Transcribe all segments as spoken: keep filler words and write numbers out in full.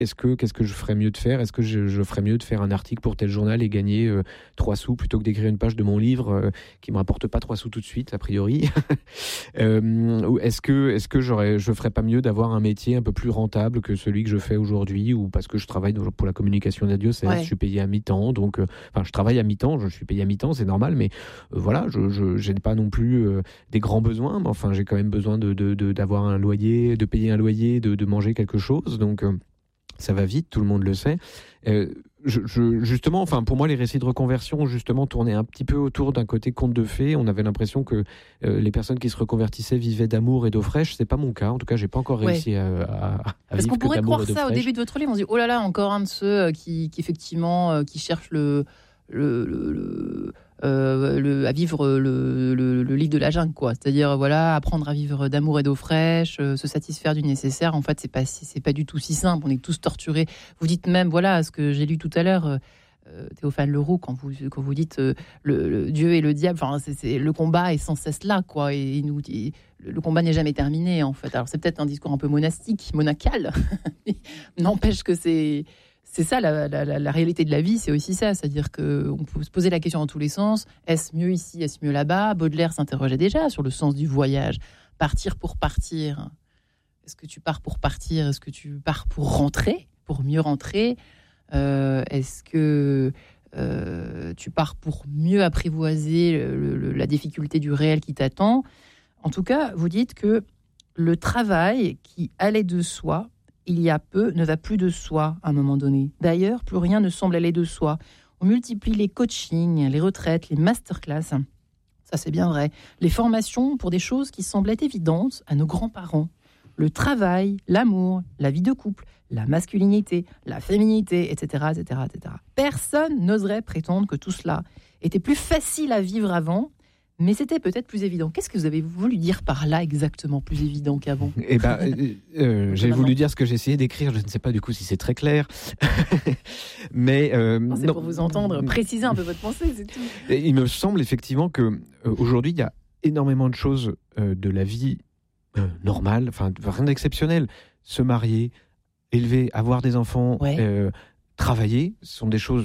est-ce que, qu'est-ce que je ferais mieux de faire ? Est-ce que je, je ferais mieux de faire un article pour tel journal et gagner euh, trois sous plutôt que d'écrire une page de mon livre euh, qui me rapporte pas trois sous tout de suite, a priori. euh, Est-ce que, est-ce que j'aurais, je ferais pas mieux d'avoir un métier un peu plus rentable que celui que je fais aujourd'hui, ou parce que je travaille pour la communication de la diocèse, ouais. Je suis payé à mi-temps, donc, euh, enfin, je travaille à mi-temps, je suis payé à mi-temps, c'est normal, mais euh, voilà, je, je, j'ai pas non plus euh, des grands besoins, mais enfin, j'ai quand même besoin de, de, de, d'avoir un loyer, de payer un loyer, de, de manger quelque chose, donc. Euh, Ça va vite, tout le monde le sait. Euh, je, je, justement, enfin, pour moi, les récits de reconversion, justement, tournaient un petit peu autour d'un côté conte de fées. On avait l'impression que euh, les personnes qui se reconvertissaient vivaient d'amour et d'eau fraîche. C'est pas mon cas. En tout cas, j'ai pas encore réussi ouais. à, à, à Parce vivre qu'on pourrait que d'amour croire et d'eau ça fraîche. Au début de votre livre. On se dit, oh là là, encore un de ceux qui, qui effectivement, euh, qui cherchent le... le, le, le... Euh, le, à vivre le, le, le livre de la jungle, quoi. C'est-à-dire, voilà, apprendre à vivre d'amour et d'eau fraîche, euh, se satisfaire du nécessaire. En fait, c'est pas, c'est, c'est pas du tout si simple. On est tous torturés. Vous dites même, voilà, ce que j'ai lu tout à l'heure, euh, Théophane Leroux, quand vous, quand vous dites euh, le, le Dieu et le diable, enfin, c'est, c'est, le combat est sans cesse là, quoi. Et il nous dit, le combat n'est jamais terminé, en fait. Alors, c'est peut-être un discours un peu monastique, monacal, mais n'empêche que c'est. C'est ça, la, la, la réalité de la vie, c'est aussi ça. C'est-à-dire qu'on peut se poser la question dans tous les sens. Est-ce mieux ici, est-ce mieux là-bas ? Baudelaire s'interrogeait déjà sur le sens du voyage. Partir pour partir. Est-ce que tu pars pour partir ? Est-ce que tu pars pour rentrer ? Pour mieux rentrer ? euh, Est-ce que euh, tu pars pour mieux apprivoiser le, le, la difficulté du réel qui t'attend ? En tout cas, vous dites que le travail qui allait de soi, il y a peu, ne va plus de soi à un moment donné. D'ailleurs, plus rien ne semble aller de soi. On multiplie les coachings, les retraites, les masterclass. Ça, c'est bien vrai. Les formations pour des choses qui semblaient évidentes à nos grands-parents. Le travail, l'amour, la vie de couple, la masculinité, la féminité, et cetera, et cetera, et cetera. Personne n'oserait prétendre que tout cela était plus facile à vivre avant, mais c'était peut-être plus évident. Qu'est-ce que vous avez voulu dire par là exactement, plus évident qu'avant ? Eh ben, euh, euh, j'ai voulu dire ce que j'ai essayé d'écrire. Je ne sais pas du coup si c'est très clair, mais euh, non, c'est non. Pour vous entendre préciser un peu votre pensée, c'est tout. Il me semble effectivement que euh, aujourd'hui il y a énormément de choses euh, de la vie euh, normale, enfin rien d'exceptionnel. Se marier, élever, avoir des enfants, ouais. euh, travailler, ce sont des choses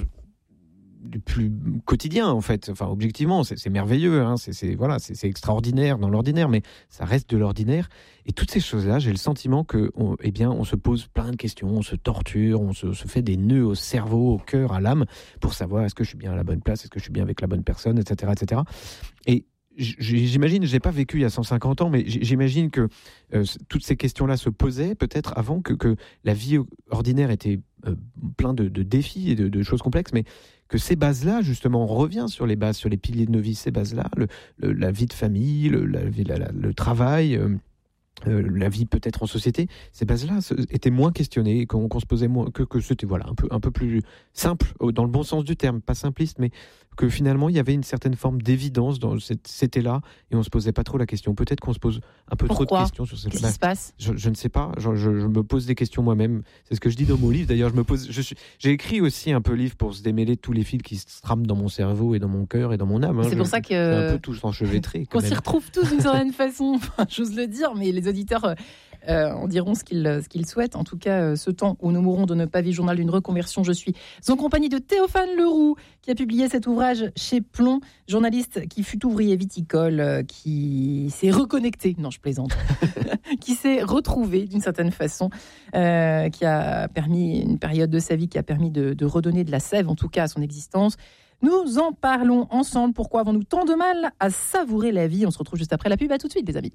du plus quotidien en fait, enfin objectivement c'est, c'est merveilleux, hein. c'est, c'est, voilà, c'est, c'est extraordinaire dans l'ordinaire, mais ça reste de l'ordinaire, et toutes ces choses-là, j'ai le sentiment que on, eh bien, on se pose plein de questions, on se torture, on se, se fait des nœuds au cerveau, au cœur, à l'âme, pour savoir est-ce que je suis bien à la bonne place, est-ce que je suis bien avec la bonne personne, et cetera, et cetera. Et j'imagine, je n'ai pas vécu il y a cent cinquante ans, mais j'imagine que euh, toutes ces questions-là se posaient peut-être avant que, que la vie ordinaire était euh, plein de, de défis et de, de choses complexes, mais que ces bases-là, justement, on revient sur les bases, sur les piliers de nos vies, ces bases-là, le, le, la vie de famille, le, la, la, la, le travail, euh, euh, la vie peut-être en société, ces bases-là étaient moins questionnées, qu'on, qu'on se posait moins, que, que c'était voilà, un, peu, un peu plus simple, dans le bon sens du terme, pas simpliste, mais que finalement, il y avait une certaine forme d'évidence dans cette, c'était là, et on ne se posait pas trop la question. Peut-être qu'on se pose un peu Pourquoi ? trop de questions sur cette... Qu'est-ce qui se passe ? je, je ne sais pas, je, je, je me pose des questions moi-même. C'est ce que je dis dans mon livre. D'ailleurs, je me pose, je suis, j'ai écrit aussi un peu livre pour se démêler de tous les fils qui se trament dans mon cerveau et dans mon cœur et dans mon âme. Hein. C'est je, pour ça que... C'est un peu tous enchevêtrés. Qu'on s'y retrouve tous d'une certaine façon. Enfin, j'ose le dire, mais les auditeurs... Euh, en diront ce qu'ils, ce qu'ils souhaitent. En tout cas, euh, ce temps où nous mourrons de ne pas vivre, journal d'une reconversion. Je suis en compagnie de Théophane Leroux, qui a publié cet ouvrage chez Plomb, journaliste qui fut ouvrier viticole, euh, qui s'est reconnecté, non je plaisante, qui s'est retrouvé d'une certaine façon, euh, qui a permis une période de sa vie qui a permis de, de redonner de la sève, en tout cas à son existence. Nous en parlons ensemble. Pourquoi avons-nous tant de mal à savourer la vie ? On se retrouve juste après la pub. À tout de suite, les amis.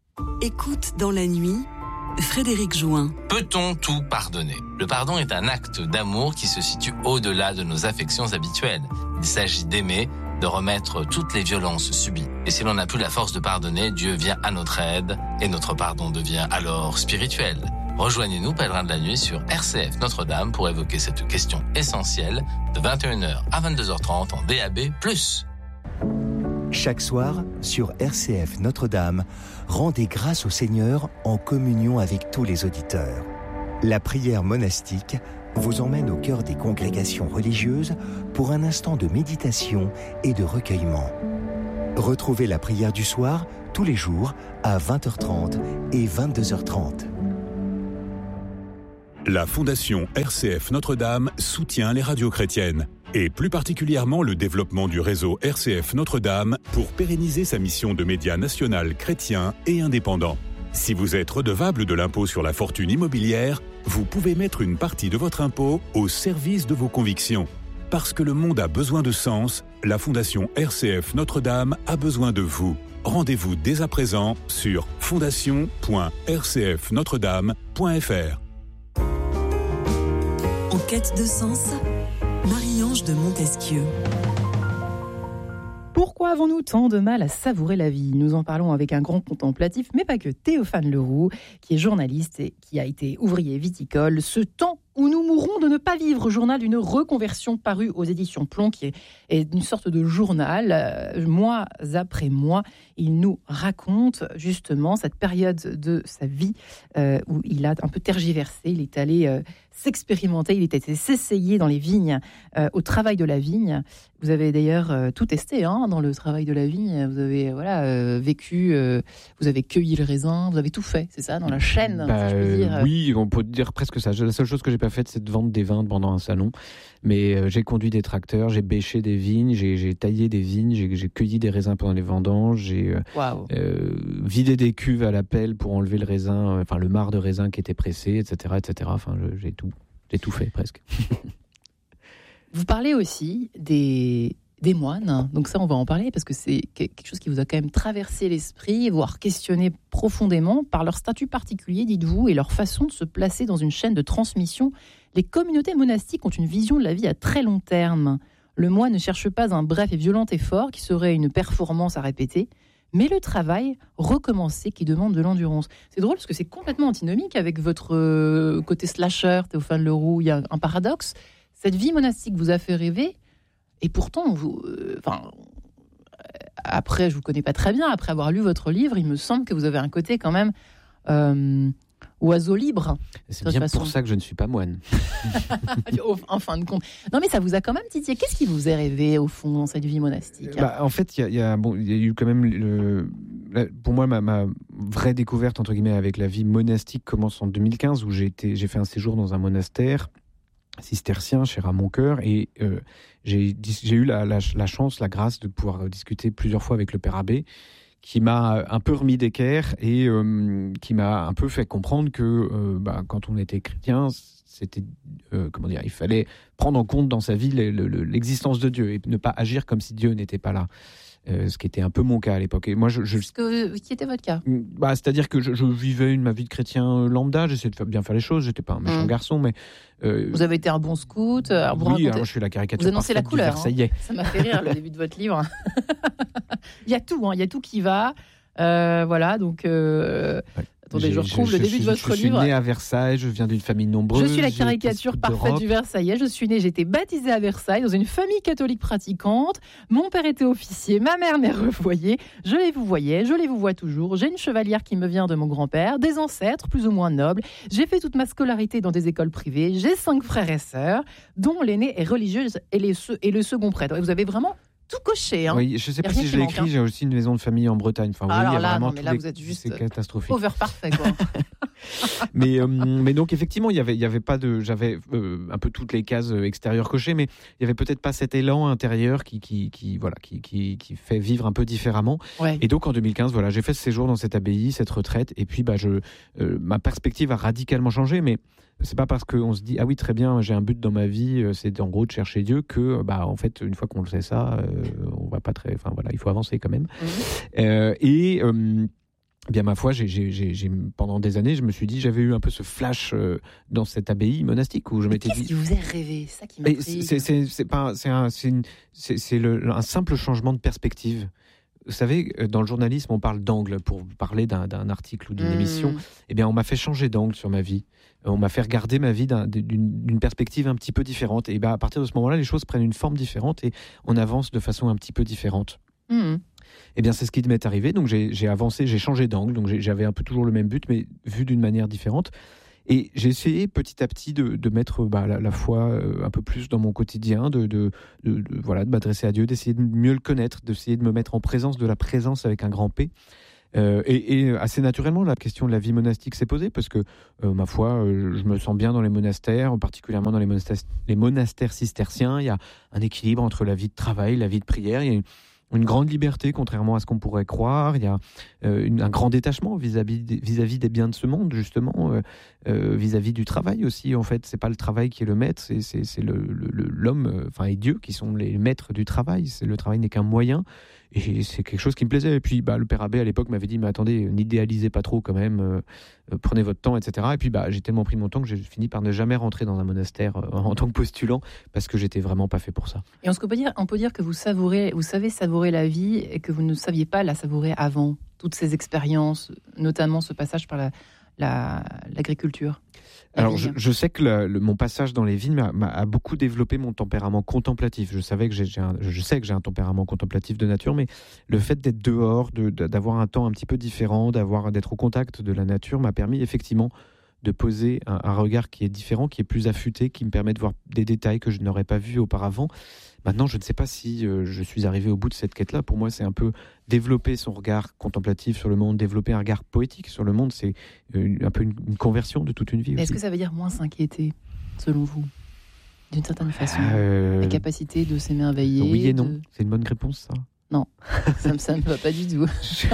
Écoute dans la nuit, Frédéric Join. Peut-on tout pardonner ? Le pardon est un acte d'amour qui se situe au-delà de nos affections habituelles. Il s'agit d'aimer, de remettre toutes les violences subies. Et si l'on n'a plus la force de pardonner, Dieu vient à notre aide et notre pardon devient alors spirituel. Rejoignez-nous, pèlerins de la nuit, sur R C F Notre-Dame pour évoquer cette question essentielle de vingt et une heures à vingt-deux heures trente en D A B plus. Chaque soir, sur R C F Notre-Dame, rendez grâce au Seigneur en communion avec tous les auditeurs. La prière monastique vous emmène au cœur des congrégations religieuses pour un instant de méditation et de recueillement. Retrouvez la prière du soir tous les jours à vingt heures trente et vingt-deux heures trente. La Fondation R C F Notre-Dame soutient les radios chrétiennes, et plus particulièrement le développement du réseau R C F Notre-Dame pour pérenniser sa mission de média national chrétien et indépendant. Si vous êtes redevable de l'impôt sur la fortune immobilière, vous pouvez mettre une partie de votre impôt au service de vos convictions. Parce que le monde a besoin de sens, la Fondation R C F Notre-Dame a besoin de vous. Rendez-vous dès à présent sur fondation point r c f notre dame point f r. En quête de sens, Marie-Ange de Montesquieu. Pourquoi avons-nous tant de mal à savourer la vie ? Nous en parlons avec un grand contemplatif, mais pas que, Théophane Leroux, qui est journaliste et qui a été ouvrier viticole. Ce temps où nous mourrons de ne pas vivre, journal d'une reconversion paru aux éditions Plomb, qui est, est une sorte de journal. Euh, mois après mois, il nous raconte justement cette période de sa vie euh, où il a un peu tergiversé, il est allé euh, s'expérimenter, il est allé s'essayer dans les vignes, euh, au travail de la vigne. Vous avez d'ailleurs euh, tout testé hein, dans le travail de la vigne, vous avez voilà, euh, vécu, euh, vous avez cueilli le raisin, vous avez tout fait, c'est ça, dans la chaîne bah, si je peux dire. Oui, on peut dire presque ça. La seule chose que j'ai pas faite, c'est de vendre des vins pendant un salon. Mais euh, j'ai conduit des tracteurs, j'ai bêché des vignes, j'ai, j'ai taillé des vignes, j'ai, j'ai cueilli des raisins pendant les vendanges, j'ai euh, wow. euh, vidé des cuves à la pelle pour enlever le raisin, euh, enfin le marc de raisin qui était pressé, et cetera, et cetera. Enfin, je, j'ai tout, j'ai tout fait presque. Vous parlez aussi des des moines, donc ça on va en parler parce que c'est quelque chose qui vous a quand même traversé l'esprit, voire questionné profondément par leur statut particulier, dites-vous, et leur façon de se placer dans une chaîne de transmission. Les communautés monastiques ont une vision de la vie à très long terme. Le moine ne cherche pas un bref et violent effort qui serait une performance à répéter, mais le travail recommencé qui demande de l'endurance. C'est drôle parce que c'est complètement antinomique avec votre côté slasher, Théophane Leroux. Il y a un paradoxe. Cette vie monastique vous a fait rêver. Et pourtant, vous, euh, enfin, après, je vous connais pas très bien. Après avoir lu votre livre, il me semble que vous avez un côté quand même euh, oiseau libre. C'est bien façon. Pour ça que je ne suis pas moine. En fin de compte. Non, mais ça vous a quand même titillé. Qu'est-ce qui vous est rêvé au fond dans cette vie monastique ? Bah, en fait, il y a, y a, bon, y a eu quand même le, pour moi ma, ma vraie découverte entre guillemets avec la vie monastique commence en deux mille quinze où j'ai été, j'ai fait un séjour dans un monastère cistercien cher à mon cœur et euh, j'ai, j'ai eu la, la, la chance, la grâce de pouvoir discuter plusieurs fois avec le père abbé qui m'a un peu remis d'équerre et euh, qui m'a un peu fait comprendre que euh, bah, quand on était chrétien, c'était euh, comment dire, il fallait prendre en compte dans sa vie le, le, l'existence de Dieu et ne pas agir comme si Dieu n'était pas là. Euh, ce qui était un peu mon cas à l'époque. Et moi, je, je... Ce que, qui était votre cas ? Bah, c'est-à-dire que je, je vivais une, ma vie de chrétien lambda, j'essayais de faire, bien faire les choses, j'étais pas un méchant mmh. garçon, mais... Euh... Vous avez été un bon scout euh, Oui, racontez... alors je suis la caricature vous annoncez la couleur, Versaillais. Hein. Ça m'a fait rire, le début de votre livre. Il y a tout, hein, il y a tout qui va. Euh, voilà, donc... Euh... Ouais. Attendez, je retrouve je, je le début suis, de votre je livre. Je suis né à Versailles, je viens d'une famille nombreuse. Je suis la caricature parfaite du Versaillais. Je suis né, j'ai été baptisée à Versailles dans une famille catholique pratiquante. Mon père était officier, ma mère mère revoyée. Je les vous voyais, je les vous vois toujours. J'ai une chevalière qui me vient de mon grand-père, des ancêtres plus ou moins nobles. J'ai fait toute ma scolarité dans des écoles privées. J'ai cinq frères et sœurs, dont l'aîné est religieuse et, les, et le second prêtre. Vous avez vraiment... tout coché. Hein. Oui, je ne sais pas si je l'ai écrit, hein. J'ai aussi une maison de famille en Bretagne. Enfin, Alors oui, là, vraiment non, mais là, les... vous êtes juste c'est catastrophique. over parfait, quoi. mais, euh, mais donc, effectivement, il y avait, il y avait pas de... J'avais euh, un peu toutes les cases extérieures cochées, mais il n'y avait peut-être pas cet élan intérieur qui, qui, qui, voilà, qui, qui, qui fait vivre un peu différemment. Ouais. Et donc, en deux mille quinze, voilà, j'ai fait ce séjour dans cette abbaye, cette retraite, et puis bah, je, euh, ma perspective a radicalement changé, mais... C'est pas parce qu'on se dit ah oui très bien j'ai un but dans ma vie c'est en gros de chercher Dieu que bah en fait une fois qu'on le sait ça euh, on va pas très enfin voilà il faut avancer quand même mmh. euh, et euh, bien ma foi j'ai, j'ai, j'ai pendant des années je me suis dit j'avais eu un peu ce flash euh, dans cette abbaye monastique où je Mais m'étais qu'est-ce dit qui vous est rêvé ça qui m'a c'est, c'est, c'est pas c'est un c'est, une, c'est, c'est le, un simple changement de perspective. Vous savez, dans le journalisme, on parle d'angle pour parler d'un, d'un article ou d'une mmh. émission. Eh bien, on m'a fait changer d'angle sur ma vie. On m'a fait regarder ma vie d'un, d'une, d'une perspective un petit peu différente. Et bien, à partir de ce moment-là, les choses prennent une forme différente et on avance de façon un petit peu différente. Mmh. Eh bien, c'est ce qui m'est arrivé. Donc, j'ai, j'ai avancé, j'ai changé d'angle. Donc, j'ai, j'avais un peu toujours le même but, mais vu d'une manière différente. Et j'ai essayé petit à petit de, de mettre bah, la, la foi euh, un peu plus dans mon quotidien, de, de, de, de, voilà, de m'adresser à Dieu, d'essayer de mieux le connaître, d'essayer de me mettre en présence de la présence avec un grand P. Euh, et, et assez naturellement, la question de la vie monastique s'est posée parce que, euh, ma foi, euh, je me sens bien dans les monastères, particulièrement dans les monastères, les monastères cisterciens. Il y a un équilibre entre la vie de travail, la vie de prière. Il y a une, une grande liberté, contrairement à ce qu'on pourrait croire. Il y a euh, une, un grand détachement vis-à-vis, vis-à-vis des biens de ce monde, justement, euh, euh, vis-à-vis du travail aussi. En fait, c'est pas le travail qui est le maître, c'est, c'est, c'est le, le, le, l'homme, enfin, et Dieu qui sont les maîtres du travail. C'est, le travail n'est qu'un moyen. Et c'est quelque chose qui me plaisait. Et puis, bah, le père abbé, à l'époque, m'avait dit, mais attendez, n'idéalisez pas trop quand même, euh, euh, prenez votre temps, et cetera. Et puis, bah, j'ai tellement pris mon temps que j'ai fini par ne jamais rentrer dans un monastère euh, en tant que postulant, parce que j'étais vraiment pas fait pour ça. Et on peut dire, on peut dire que vous savourez, vous savez savourer la vie et que vous ne saviez pas la savourer avant. Toutes ces expériences, notamment ce passage par la, la, l'agriculture. Alors, je, je sais que le, le, mon passage dans les vignes m'a, m'a, a beaucoup développé mon tempérament contemplatif. Je savais que j'ai, j'ai un, je sais que j'ai un tempérament contemplatif de nature, mais le fait d'être dehors, de, de, d'avoir un temps un petit peu différent, d'avoir, d'être au contact de la nature m'a permis effectivement de poser un, un regard qui est différent, qui est plus affûté, qui me permet de voir des détails que je n'aurais pas vus auparavant. Maintenant, je ne sais pas si euh, je suis arrivé au bout de cette quête-là. Pour moi, c'est un peu développer son regard contemplatif sur le monde, développer un regard poétique sur le monde. C'est euh, un peu une, une conversion de toute une vie. Mais est-ce aussi. que ça veut dire moins s'inquiéter, selon vous, d'une certaine façon euh... La capacité de s'émerveiller. Oui et non. De... C'est une bonne réponse, ça. Non, ça ne me va pas du tout. je...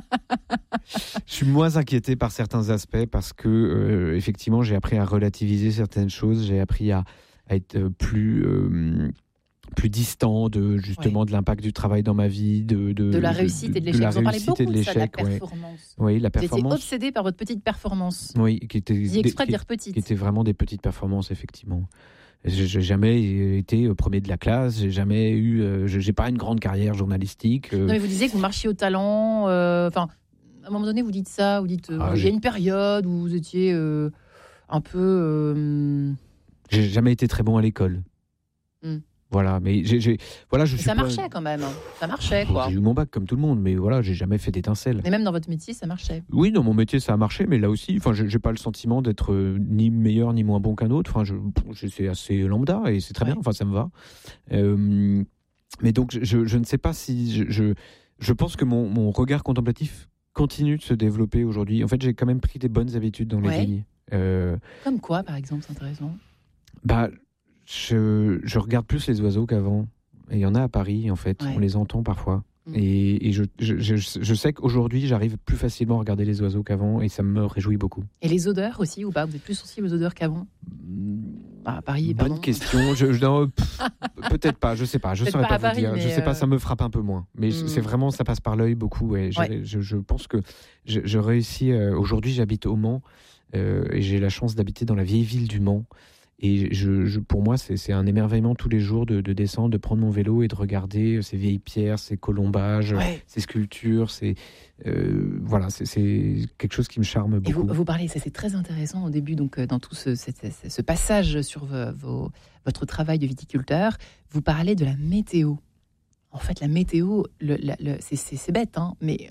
je suis moins inquiété par certains aspects parce que, euh, effectivement, j'ai appris à relativiser certaines choses. J'ai appris à, à être plus... Euh, plus distant de justement ouais. de l'impact du travail dans ma vie, de de, de la réussite de, et de l'échec. De Vous en parlez beaucoup de, de ça, de la performance. Ouais. Oui, la performance. Vous étiez obsédé par votre petite performance. Oui, qui était Dis exprès de dire petite. Qui était vraiment des petites performances, effectivement. J'ai, j'ai jamais été premier de la classe, j'ai jamais eu, euh, j'ai pas une grande carrière journalistique. Euh... Non, mais vous disiez que vous marchiez au talent. Enfin, euh, à un moment donné, vous dites ça, vous dites, euh, ah, il y a une période où vous étiez euh, un peu. Euh... J'ai jamais été très bon à l'école. Mm. Voilà, mais j'ai, j'ai, voilà, je mais suis ça pas... marchait quand même, hein. Ça marchait quoi. J'ai eu mon bac comme tout le monde, mais voilà, j'ai jamais fait d'étincelle. Mais même dans votre métier, ça marchait. Oui, dans mon métier, ça a marché, mais là aussi, enfin, j'ai, j'ai pas le sentiment d'être euh, ni meilleur ni moins bon qu'un autre. Enfin, je, je, c'est assez lambda et c'est très ouais. bien. Enfin, ça me va. Euh, mais donc, je, je ne sais pas si je, je, je pense que mon, mon regard contemplatif continue de se développer aujourd'hui. En fait, j'ai quand même pris des bonnes habitudes dans les ouais. vignes. Euh, Comme quoi, par exemple, c'est intéressant. Bah. Je, je regarde plus les oiseaux qu'avant. Et il y en a à Paris, en fait. Ouais. On les entend parfois. Mmh. Et, et je, je, je, je sais qu'aujourd'hui, j'arrive plus facilement à regarder les oiseaux qu'avant. Et ça me réjouit beaucoup. Et les odeurs aussi, ou pas? Vous êtes plus sensible aux odeurs qu'avant? Ah, à Paris, Bonne pardon. question. Je, je, non, pff, peut-être pas, je sais pas. Je ne saurais pas, pas vous Paris, dire. Je sais euh... pas, ça me frappe un peu moins. Mais mmh. c'est vraiment, ça passe par l'œil beaucoup. Ouais. Ouais. Je, je pense que je, je réussis. Euh, aujourd'hui, j'habite au Mans. Euh, et j'ai la chance d'habiter dans la vieille ville du Mans. Et je, je, pour moi, c'est, c'est un émerveillement tous les jours de, de descendre, de prendre mon vélo et de regarder ces vieilles pierres, ces colombages, ouais. ces sculptures. C'est, euh, voilà, c'est, c'est quelque chose qui me charme beaucoup. Et vous, vous parlez, ça c'est très intéressant au début, donc dans tout ce, ce, ce, ce passage sur vos, vos, votre travail de viticulteur, vous parlez de la météo. En fait, la météo, le, la, le, c'est, c'est, c'est bête, hein, mais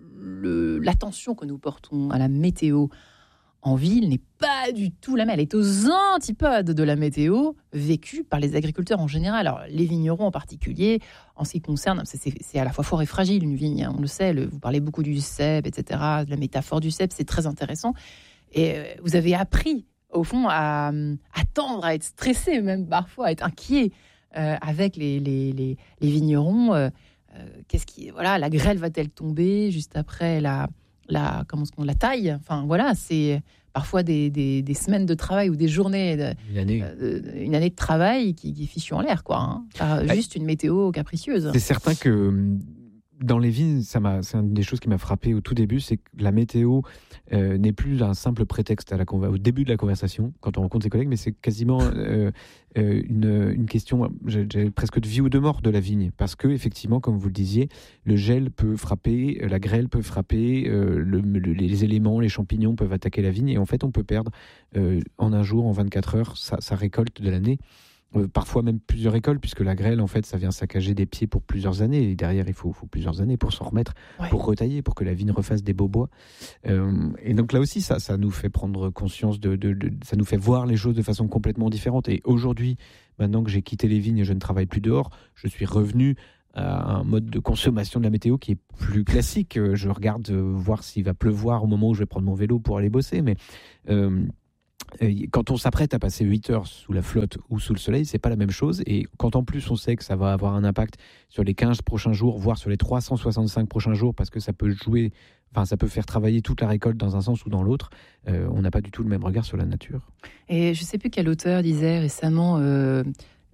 le, l'attention que nous portons à la météo en ville n'est pas du tout la même. Elle est aux antipodes de la météo vécue par les agriculteurs en général. Alors, les vignerons en particulier, en ce qui concerne, c'est, c'est, c'est à la fois fort et fragile, une vigne, on le sait, le, vous parlez beaucoup du cep, et cetera, de la métaphore du cep, c'est très intéressant. Et euh, vous avez appris, au fond, à, à tendre, à être stressé, même parfois, à être inquiet euh, avec les, les, les, les vignerons. Euh, euh, qu'est-ce qui, voilà, la grêle va-t-elle tomber juste après la... La, comment on, la taille, enfin voilà, c'est parfois des, des, des semaines de travail ou des journées, de, une, année. Euh, une année de travail qui, qui est fichue en l'air, quoi. Hein. Pas ouais. Juste une météo capricieuse. C'est certain que dans les vignes, ça m'a, c'est une des choses qui m'a frappé au tout début, c'est que la météo euh, n'est plus un simple prétexte à la conva- au début de la conversation, quand on rencontre ses collègues, mais c'est quasiment euh, euh, une, une question j'ai, j'ai presque de vie ou de mort de la vigne. Parce que, effectivement, comme vous le disiez, le gel peut frapper, la grêle peut frapper, euh, le, le, les éléments, les champignons peuvent attaquer la vigne, et en fait, on peut perdre euh, en un jour, en vingt-quatre heures, sa, sa récolte de l'année. Euh, parfois même plusieurs récoltes, puisque la grêle, en fait, ça vient saccager des pieds pour plusieurs années. Et derrière, il faut, faut plusieurs années pour s'en remettre, ouais. pour retailler, pour que la vigne refasse des beaux bois. Euh, et donc là aussi, ça, ça nous fait prendre conscience, de, de, de, ça nous fait voir les choses de façon complètement différente. Et aujourd'hui, maintenant que j'ai quitté les vignes et je ne travaille plus dehors, je suis revenu à un mode de consommation de la météo qui est plus classique. Je regarde euh, voir s'il va pleuvoir au moment où je vais prendre mon vélo pour aller bosser, mais euh, quand on s'apprête à passer huit heures sous la flotte ou sous le soleil, c'est pas la même chose. Et quand en plus on sait que ça va avoir un impact sur les quinze prochains jours, voire sur les trois cent soixante-cinq prochains jours, parce que ça peut jouer, enfin ça peut faire travailler toute la récolte dans un sens ou dans l'autre, euh, on n'a pas du tout le même regard sur la nature. Et je sais plus quel auteur disait récemment, euh,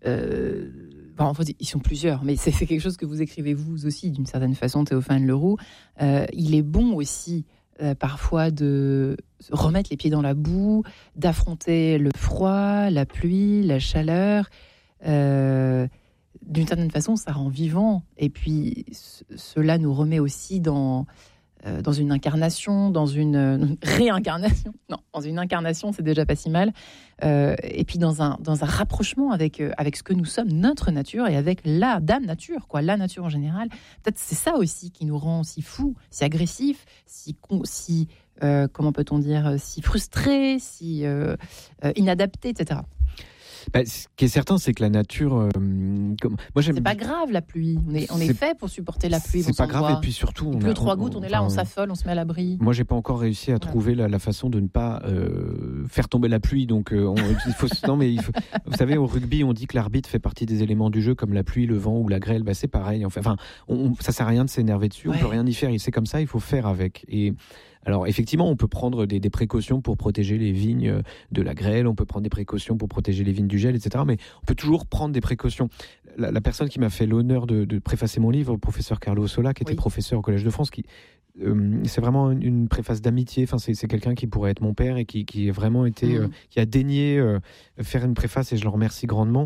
euh, bon, en fait, ils sont plusieurs, mais c'est, c'est quelque chose que vous écrivez vous aussi d'une certaine façon, Théophane Leroux. Euh, il est bon aussi Euh, parfois de remettre les pieds dans la boue, d'affronter le froid, la pluie, la chaleur. Euh, d'une certaine façon, ça rend vivant. Et puis, c- cela nous remet aussi dans, euh, dans une incarnation, dans une, une réincarnation. Non, dans une incarnation, c'est déjà pas si mal. Euh, et puis, dans un, dans un rapprochement avec, euh, avec ce que nous sommes, notre nature, et avec la dame nature, quoi, la nature en général. Peut-être c'est ça aussi qui nous rend si fous, si agressifs, si, si euh, comment peut-on dire, si frustrés, si euh, euh, inadaptés, et cetera. Bah, ce qui est certain, c'est que la nature. Euh, comme... Moi, j'aime... C'est pas grave la pluie. On est, on est C'est- fait pour supporter la pluie. C'est bon pas sang de grave, bois. et puis surtout. Il on pleut a- trois on- gouttes, on est là, on enfin, s'affole, on se met à l'abri. Moi, j'ai pas encore réussi à Voilà. trouver la, la façon de ne pas euh, faire tomber la pluie. Donc, euh, on, il faut, non, mais il faut, vous savez, au rugby, on dit que l'arbitre fait partie des éléments du jeu, comme la pluie, le vent ou la grêle. Bah, c'est pareil. Enfin, enfin, on, ça sert à rien de s'énerver dessus. Ouais. On peut rien y faire. C'est comme ça. Il faut faire avec. Et alors, effectivement, on peut prendre des, des précautions pour protéger les vignes de la grêle. On peut prendre des précautions pour protéger les vignes du gel, et cetera. Mais on peut toujours prendre des précautions. La, la personne qui m'a fait l'honneur de, de préfacer mon livre, le professeur Carlo Sola, qui était Oui. professeur au Collège de France, qui Euh, c'est vraiment une, une préface d'amitié. Enfin, c'est, c'est quelqu'un qui pourrait être mon père et qui, qui a vraiment été, Mmh. euh, qui a daigné euh, faire une préface, et je le remercie grandement.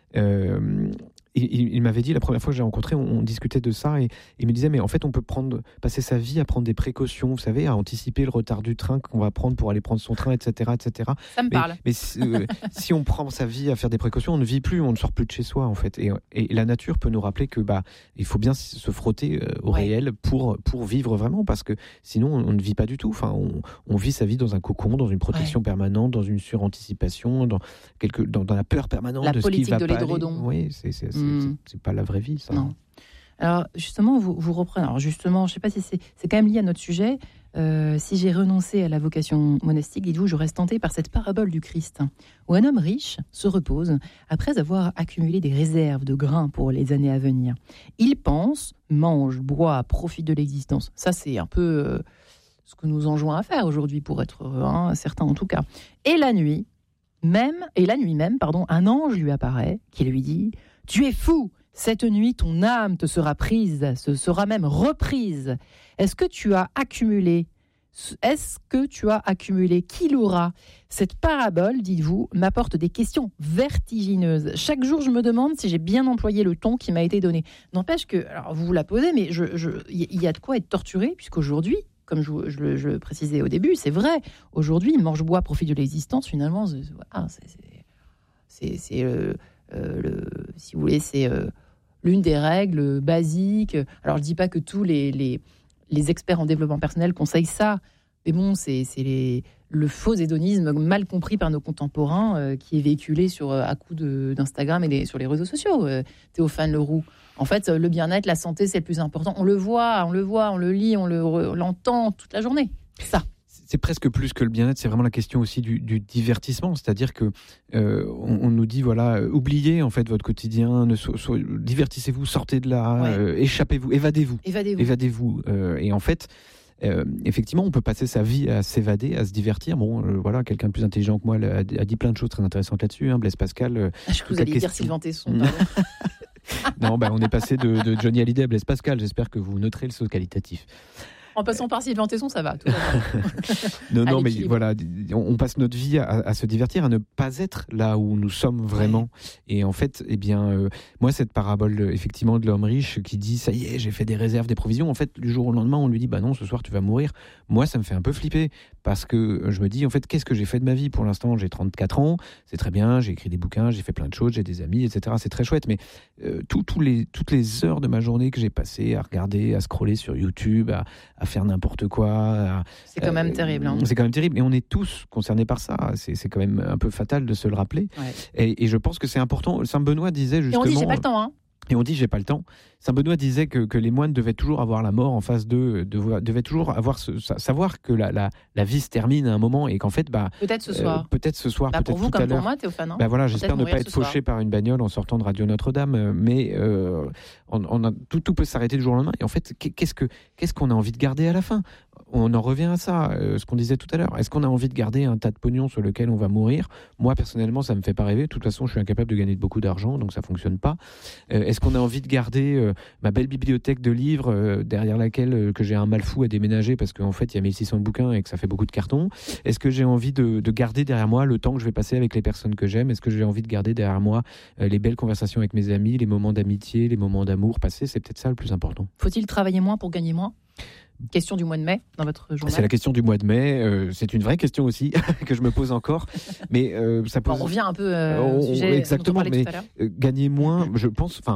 Euh, il, il, il m'avait dit, la première fois que j'ai rencontré, on, on discutait de ça, et il me disait, mais en fait, on peut prendre, passer sa vie à prendre des précautions, vous savez, à anticiper le retard du train qu'on va prendre pour aller prendre son train, et cetera, et cetera. Ça me Mais, parle. mais si, euh, si on prend sa vie à faire des précautions, on ne vit plus, on ne sort plus de chez soi, en fait. Et, et la nature peut nous rappeler que bah, il faut bien se frotter euh, au Ouais. réel pour, pour vivre vraiment, parce que sinon, on, on ne vit pas du tout. Enfin, on, on vit sa vie dans un cocon, dans une protection permanente, dans une suranticipation, dans, quelque, dans, dans la peur permanente La de ce qui politique va de pas aller. l'hydraudon. Oui, c'est, c'est, c'est, Mm. c'est, c'est pas la vraie vie, ça. Non. Alors justement, vous, vous reprenez. Alors justement, je ne sais pas si c'est, c'est quand même lié à notre sujet. Euh, si j'ai renoncé à la vocation monastique, dites-vous, je reste tenté par cette parabole du Christ, où un homme riche se repose après avoir accumulé des réserves de grains pour les années à venir. Il pense, mange, boit, profite de l'existence. Ça, c'est un peu euh, ce que nous enjoint à faire aujourd'hui, pour être heureux, hein, certains en tout cas. Et la nuit, même, et la nuit même, pardon, un ange lui apparaît qui lui dit « Tu es fou ! Cette nuit, ton âme te sera prise, se sera même reprise. Est-ce que tu as accumulé Est-ce que tu as accumulé Qui l'aura ?» Cette parabole, dites-vous, m'apporte des questions vertigineuses. Chaque jour, je me demande si j'ai bien employé le ton qui m'a été donné. N'empêche que, alors vous vous la posez, mais je, je, il y a de quoi être torturé, puisqu'aujourd'hui, comme je, je, je le précisais au début, c'est vrai, aujourd'hui, mange, bois, profite de l'existence, finalement, c'est, voilà, c'est, c'est, c'est, c'est euh, euh, le, si vous voulez, c'est euh, l'une des règles basiques. Alors, je ne dis pas que tous les, les, les experts en développement personnel conseillent ça, mais bon, c'est, c'est les, le faux hédonisme mal compris par nos contemporains euh, qui est véhiculé sur, à coup de, d'Instagram et des, sur les réseaux sociaux. Euh, Théophane Leroux. En fait, le bien-être, la santé, c'est le plus important. On le voit, on le voit, on le lit, on, le, on l'entend toute la journée. Ça. C'est presque plus que le bien-être, c'est vraiment la question aussi du, du divertissement, c'est-à-dire que euh, on, on nous dit voilà, euh, oubliez en fait votre quotidien, ne so, so, divertissez-vous, sortez de là, Ouais. euh, échappez-vous, évadez-vous, Évadez-vous. évadez-vous. Euh, et en fait, euh, effectivement, on peut passer sa vie à s'évader, à se divertir. Bon, euh, voilà, quelqu'un de plus intelligent que moi a, a dit plein de choses très intéressantes là-dessus. Hein, Blaise Pascal. Euh, Ah, je toute vous la allez dire question- Sylvain Tesson. pardon. non, bah, on est passé de, de Johnny Hallyday à Blaise Pascal. J'espère que vous noterez le saut qualitatif. En passant par Sylvain Tesson, ça va. Tout va bien. Non, À non, mais l'équilibre. voilà, on, on passe notre vie à, à se divertir, à ne pas être là où nous sommes vraiment. Et en fait, eh bien, euh, moi, cette parabole, euh, effectivement, de l'homme riche qui dit ça y est, j'ai fait des réserves, des provisions. En fait, du jour au lendemain, on lui dit bah non, ce soir, tu vas mourir. Moi, ça me fait un peu flipper parce que je me dis en fait, qu'est-ce que j'ai fait de ma vie pour l'instant ? J'ai trente-quatre ans, c'est très bien, j'ai écrit des bouquins, j'ai fait plein de choses, j'ai des amis, et cetera. C'est très chouette, mais euh, tout, tous les, toutes les heures de ma journée que j'ai passées à regarder, à scroller sur YouTube, à, à faire n'importe quoi. À, C'est quand même euh, terrible. Hein. C'est quand même terrible. Et on est tous concernés par ça. C'est, c'est quand même un peu fatal de se le rappeler. Ouais. Et, et je pense que c'est important. Saint Benoît disait Et justement... on dit, j'ai pas le temps. Hein. Et on dit j'ai pas le temps. Saint Benoît disait que, que les moines devaient toujours avoir la mort en face d'eux, de, devaient toujours avoir ce, savoir que la, la, la vie se termine à un moment et qu'en fait bah peut-être ce soir, euh, peut-être ce soir, bah, peut-être pour vous tout comme à l'heure. Pour moi, Théophane. Hein bah voilà, j'espère ne pas être fauché soir. par une bagnole en sortant de Radio Notre-Dame, mais euh, on, on a, tout, tout peut s'arrêter du jour au lendemain. Et en fait, qu'est-ce que qu'est-ce qu'on a envie de garder à la fin ? On en revient à ça, euh, ce qu'on disait tout à l'heure. Est-ce qu'on a envie de garder un tas de pognon sur lequel on va mourir ? Moi, personnellement, ça me fait pas rêver. De toute façon, je suis incapable de gagner beaucoup d'argent, donc ça fonctionne pas. Euh, est-ce qu'on a envie de garder euh, ma belle bibliothèque de livres euh, derrière laquelle euh, que j'ai un mal fou à déménager parce qu'en fait, il y a mille six cents bouquins et que ça fait beaucoup de cartons ? Est-ce que j'ai envie de, de garder derrière moi le temps que je vais passer avec les personnes que j'aime ? Est-ce que j'ai envie de garder derrière moi euh, les belles conversations avec mes amis, les moments d'amitié, les moments d'amour passés ? C'est peut-être ça le plus important. Faut-il travailler moins pour gagner moins ? Question du mois de mai dans votre journal. C'est la question du mois de mai. Euh, c'est une vraie question aussi que je me pose encore. Mais euh, ça pose. On revient un peu euh, on, au sujet exactement, dont on parlait mais tout à l'heure. Euh, gagner moins, je pense. Enfin.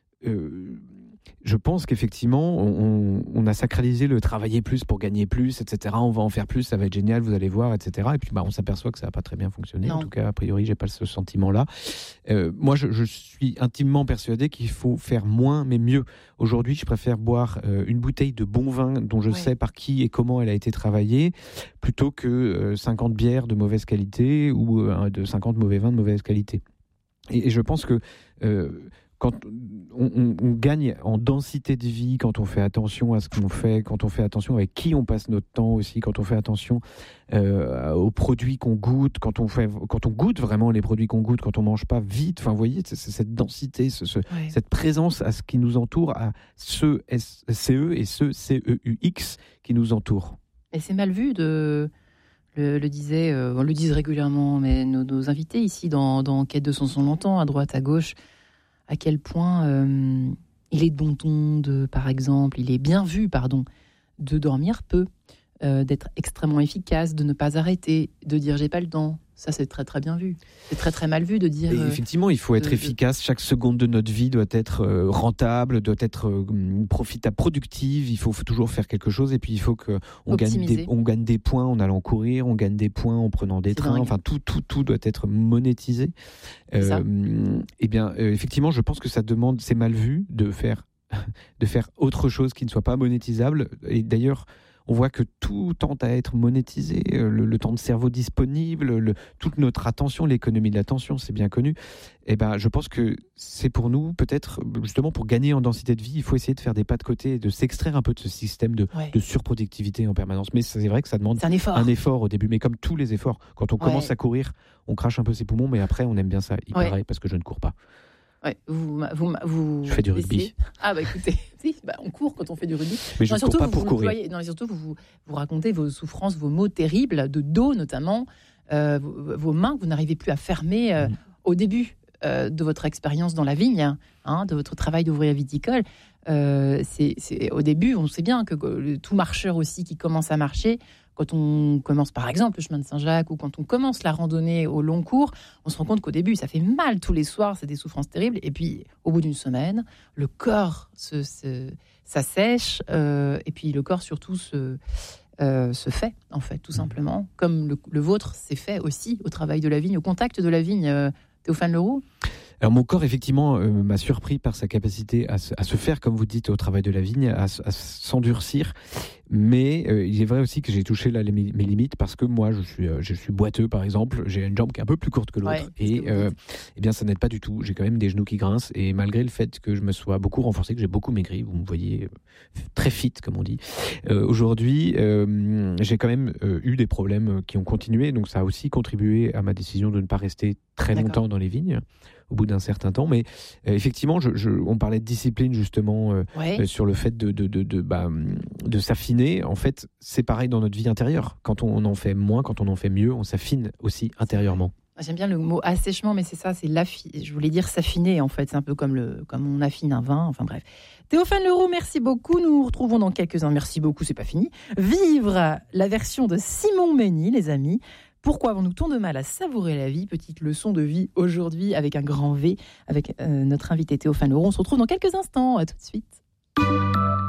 Euh, Je pense qu'effectivement, on, on a sacralisé le travailler plus pour gagner plus, et cetera. On va en faire plus, ça va être génial, vous allez voir, et cetera. Et puis, bah, on s'aperçoit que ça n'a pas très bien fonctionné. Non. En tout cas, a priori, j'ai pas ce sentiment-là. Euh, moi, je, je suis intimement persuadé qu'il faut faire moins, mais mieux. Aujourd'hui, je préfère boire euh, une bouteille de bon vin dont je ouais. sais par qui et comment elle a été travaillée, plutôt que euh, cinquante bières de mauvaise qualité ou euh, de cinquante mauvais vins de mauvaise qualité. Et, et je pense que euh, quand on, on, on gagne en densité de vie, quand on fait attention à ce qu'on fait, quand on fait attention avec qui on passe notre temps aussi, quand on fait attention euh, aux produits qu'on goûte, quand on fait, quand on goûte vraiment les produits qu'on goûte, quand on mange pas vite, enfin vous voyez, c'est, c'est cette densité, ce, ce, ouais. cette présence à ce qui nous entoure, à ce C E et ce C E U X qui nous entoure. Et c'est mal vu de... Le, le disait, euh, on le dit régulièrement, mais nos, nos invités ici dans, dans Quête de son son longtemps, à droite, à gauche, à quel point euh, il est de bon ton, de, par exemple, il est bien vu, pardon, de dormir peu, euh, d'être extrêmement efficace, de ne pas arrêter, de dire j'ai pas le temps. Ça, c'est très très bien vu. C'est très très mal vu de dire... Et effectivement, il faut être de, efficace. Chaque seconde de notre vie doit être euh, rentable, doit être euh, profitable, productive. Il faut, faut toujours faire quelque chose. Et puis, il faut qu'on gagne des, on gagne des points en allant courir, on gagne des points en prenant des c'est trains. Dingue. Enfin, tout, tout, tout doit être monétisé. Euh, eh bien, euh, effectivement, je pense que ça demande... C'est mal vu de faire, de faire autre chose qui ne soit pas monétisable. Et d'ailleurs... On voit que tout tend à être monétisé, le, le temps de cerveau disponible, le, toute notre attention, l'économie de l'attention, c'est bien connu. Et ben, je pense que c'est pour nous, peut-être, justement, pour gagner en densité de vie, il faut essayer de faire des pas de côté et de s'extraire un peu de ce système de, ouais. de surproductivité en permanence. Mais c'est vrai que ça demande un effort. un effort au début, mais comme tous les efforts. Quand on commence ouais. à courir, on crache un peu ses poumons, mais après, on aime bien ça. Il ouais. paraît, parce que je ne cours pas. Ouais, vous, vous, vous, je fais du rugby. Essayez. Ah bah écoutez, si, bah on court quand on fait du rugby. Mais je ne cours pas pour vous, courir. Voyez, non, surtout, vous, vous racontez vos souffrances, vos maux terribles, de dos notamment, euh, vos, vos mains que vous n'arrivez plus à fermer euh, mmh. au début euh, de votre expérience dans la vigne, hein, de votre travail d'ouvrier viticole. Euh, c'est, c'est, au début, on sait bien que, que le, tout marcheur aussi qui commence à marcher, quand on commence par exemple le chemin de Saint-Jacques ou quand on commence la randonnée au long cours, on se rend compte qu'au début, ça fait mal tous les soirs, c'est des souffrances terribles. Et puis, au bout d'une semaine, le corps se, se, s'assèche euh, et puis le corps surtout se, euh, se fait, en fait, tout simplement. Comme le, le vôtre s'est fait aussi au travail de la vigne, au contact de la vigne, euh, Théophane Leroux. Alors mon corps, effectivement, euh, m'a surpris par sa capacité à se, à se faire, comme vous dites, au travail de la vigne, à, à s'endurcir. Mais euh, il est vrai aussi que j'ai touché là, les, mes limites parce que moi, je suis, euh, je suis boiteux, par exemple. J'ai une jambe qui est un peu plus courte que l'autre. Ouais, et euh, eh bien, ça n'aide pas du tout. J'ai quand même des genoux qui grincent. Et malgré le fait que je me sois beaucoup renforcé, que j'ai beaucoup maigri, vous me voyez très fit, comme on dit. Euh, aujourd'hui, euh, j'ai quand même euh, eu des problèmes qui ont continué. Donc ça a aussi contribué à ma décision de ne pas rester très D'accord. longtemps dans les vignes au bout d'un certain temps, mais euh, effectivement, je, je, on parlait de discipline justement euh, ouais. euh, sur le fait de, de, de, de, bah, de s'affiner. En fait, c'est pareil dans notre vie intérieure. Quand on en fait moins, quand on en fait mieux, on s'affine aussi intérieurement. J'aime bien le mot assèchement, mais c'est ça, c'est l'affi... je voulais dire s'affiner en fait. C'est un peu comme, le, comme on affine un vin, enfin bref. Théophane Leroux, merci beaucoup. Nous nous retrouvons dans quelques-uns. Merci beaucoup, c'est pas fini. Vivre la version de Simon Mény, les amis. Pourquoi avons-nous tant de mal à savourer la vie ? Petite leçon de vie aujourd'hui avec un grand V, avec euh, notre invité Théophane Leroux. On se retrouve dans quelques instants. À tout de suite.